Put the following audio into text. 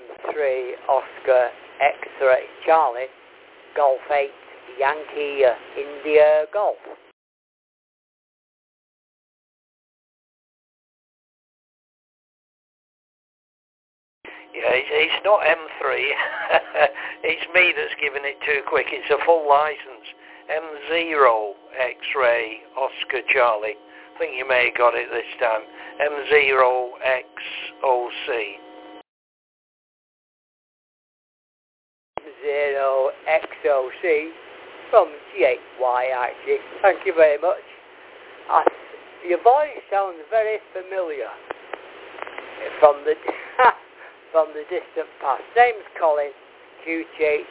M3 Oscar X-ray Charlie Golf 8 Yankee India Golf. Yeah, it's not M3. It's me that's giving it too quick. It's a full license. M0 X-ray Oscar Charlie. I think you may have got it this time. M0 XOC. 0 XOC from GHY. Thank you very much. Your voice sounds very familiar from the from the distant past. Name's Colin, QTH